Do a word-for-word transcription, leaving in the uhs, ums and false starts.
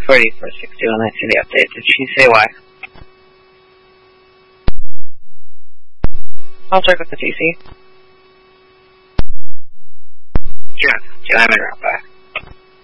forty-four sixty-one, I see the update. Did she say why? I'll check with the T C. Sure. See you, I'm in route back.